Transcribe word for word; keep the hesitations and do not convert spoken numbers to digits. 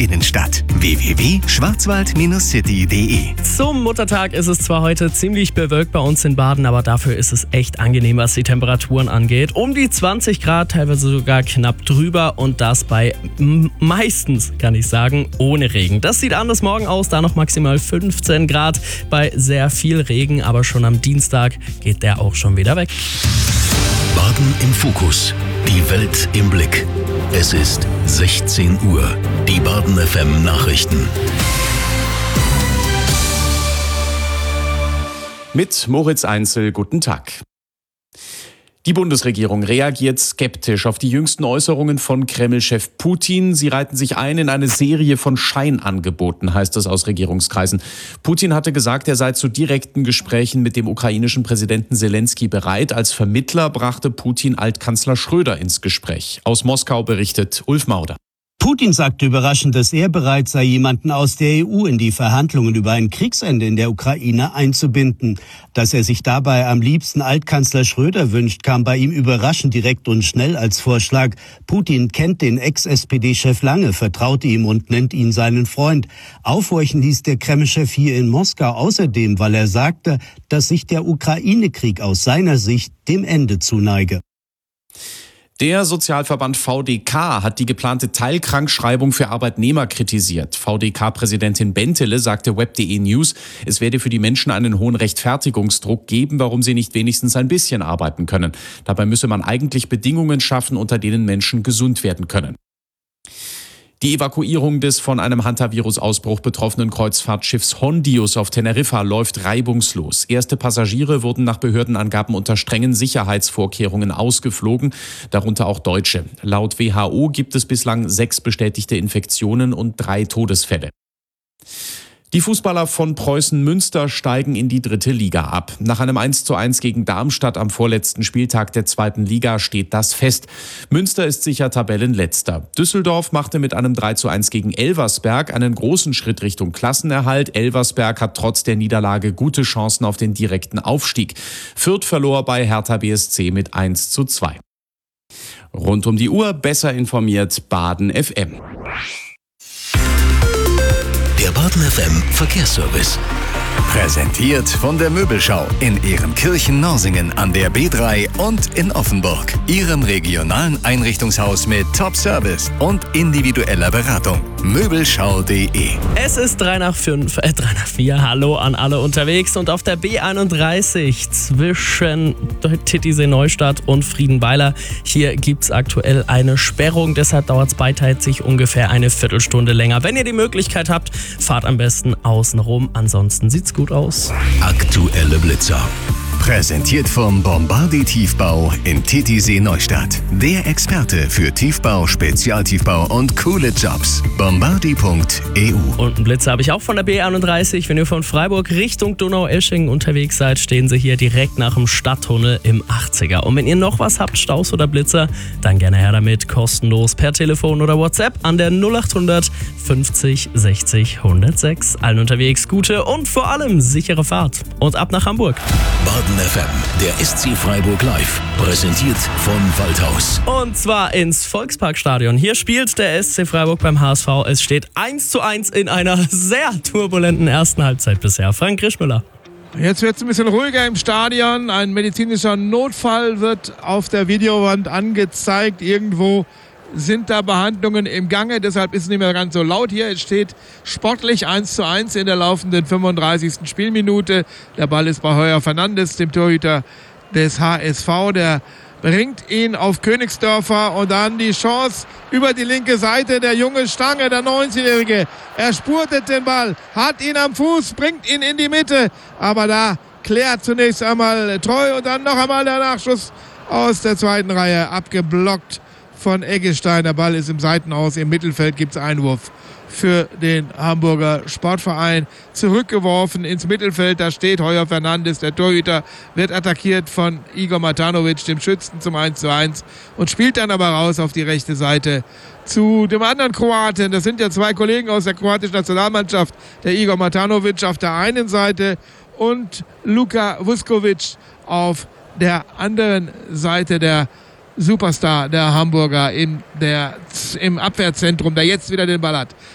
Innenstadt. w w w punkt schwarzwald city punkt de. Zum Muttertag ist es zwar heute ziemlich bewölkt bei uns in Baden, aber dafür ist es echt angenehm, was die Temperaturen angeht. Um die zwanzig Grad, teilweise sogar knapp drüber und das bei m- meistens, kann ich sagen, ohne Regen. Das sieht anders morgen aus, da noch maximal fünfzehn Grad bei sehr viel Regen, aber schon am Dienstag geht der auch schon wieder weg. Baden im Fokus. Die Welt im Blick. Es ist sechzehn Uhr. Die Baden F M Nachrichten. Mit Moritz Einzel, guten Tag. Die Bundesregierung reagiert skeptisch auf die jüngsten Äußerungen von Kreml-Chef Putin. Sie reihten sich ein in eine Serie von Scheinangeboten, heißt es aus Regierungskreisen. Putin hatte gesagt, er sei zu direkten Gesprächen mit dem ukrainischen Präsidenten Selensky bereit. Als Vermittler brachte Putin Altkanzler Schröder ins Gespräch. Aus Moskau berichtet Ulf Mauder. Putin sagte überraschend, dass er bereit sei, jemanden aus der E U in die Verhandlungen über ein Kriegsende in der Ukraine einzubinden. Dass er sich dabei am liebsten Altkanzler Schröder wünscht, kam bei ihm überraschend direkt und schnell als Vorschlag. Putin kennt den Ex-S P D-Chef lange, vertraut ihm und nennt ihn seinen Freund. Aufhorchen ließ der Kreml-Chef hier in Moskau außerdem, weil er sagte, dass sich der Ukraine-Krieg aus seiner Sicht dem Ende zuneige. Der Sozialverband V D K hat die geplante Teilkrankschreibung für Arbeitnehmer kritisiert. V D K-Präsidentin Bentele sagte web punkt de News, es werde für die Menschen einen hohen Rechtfertigungsdruck geben, warum sie nicht wenigstens ein bisschen arbeiten können. Dabei müsse man eigentlich Bedingungen schaffen, unter denen Menschen gesund werden können. Die Evakuierung des von einem Hantavirus-Ausbruch betroffenen Kreuzfahrtschiffs Hondius auf Teneriffa läuft reibungslos. Erste Passagiere wurden nach Behördenangaben unter strengen Sicherheitsvorkehrungen ausgeflogen, darunter auch Deutsche. Laut W H O gibt es bislang sechs bestätigte Infektionen und drei Todesfälle. Die Fußballer von Preußen Münster steigen in die dritte Liga ab. Nach einem eins zu eins gegen Darmstadt am vorletzten Spieltag der zweiten Liga steht das fest. Münster ist sicher Tabellenletzter. Düsseldorf machte mit einem drei zu eins gegen Elversberg einen großen Schritt Richtung Klassenerhalt. Elversberg hat trotz der Niederlage gute Chancen auf den direkten Aufstieg. Fürth verlor bei Hertha B S C mit eins zu zwei. Rund um die Uhr besser informiert Baden F M. Der Baden F M Verkehrsservice. Präsentiert von der Möbelschau in Ehrenkirchen-Norsingen an der B drei und in Offenburg. Ihrem regionalen Einrichtungshaus mit Top-Service und individueller Beratung. Möbelschau punkt de. Es ist drei nach fünf, äh, drei nach vier. Hallo an alle unterwegs und auf der B einunddreißig zwischen Titisee Neustadt und Friedenweiler. Hier gibt es aktuell eine Sperrung, deshalb dauert es beidseitig ungefähr eine Viertelstunde länger. Wenn ihr die Möglichkeit habt, fahrt am besten außen rum, ansonsten sieht's gut aus. Aktuelle Blitzer. Präsentiert vom Bombardier Tiefbau in Titisee Neustadt. Der Experte für Tiefbau, Spezialtiefbau und coole Jobs. bombardier punkt e u. Und einen Blitzer habe ich auch von der B einunddreißig. Wenn ihr von Freiburg Richtung Donaueschingen unterwegs seid, stehen sie hier direkt nach dem Stadttunnel im achtziger. Und wenn ihr noch was habt, Staus oder Blitzer, dann gerne her damit. Kostenlos per Telefon oder WhatsApp an der null acht hundert fünfzig sechzig hundertsechs. Allen unterwegs gute und vor allem sichere Fahrt. Und ab nach Hamburg. Baden F M, der S C Freiburg live, präsentiert von Waldhaus. Und zwar ins Volksparkstadion. Hier spielt der S C Freiburg beim H S V. Es steht eins zu eins in einer sehr turbulenten ersten Halbzeit bisher. Frank Grischmüller. Jetzt wird es ein bisschen ruhiger im Stadion. Ein medizinischer Notfall wird auf der Videowand angezeigt. Irgendwo sind da Behandlungen im Gange, deshalb ist es nicht mehr ganz so laut hier. Es steht sportlich eins zu eins in der laufenden fünfunddreißigsten Spielminute. Der Ball ist bei Heuer Fernandes, dem Torhüter des H S V. Der bringt ihn auf Königsdörfer und dann die Chance über die linke Seite. Der junge Stange, der neunzehnjährige, er spurtet den Ball, hat ihn am Fuß, bringt ihn in die Mitte. Aber da klärt zunächst einmal Treu und dann noch einmal der Nachschuss aus der zweiten Reihe, abgeblockt von Eggestein. Der Ball ist im Seitenaus. Im Mittelfeld gibt es Einwurf für den Hamburger Sportverein. Zurückgeworfen ins Mittelfeld. Da steht Heuer Fernandes. Der Torhüter wird attackiert von Igor Matanovic, dem Schützen, zum eins zu eins. Und spielt dann aber raus auf die rechte Seite zu dem anderen Kroaten. Das sind ja zwei Kollegen aus der kroatischen Nationalmannschaft. Der Igor Matanovic auf der einen Seite und Luka Vuskovic auf der anderen Seite, der Superstar der Hamburger in der, im Abwehrzentrum, der jetzt wieder den Ball hat.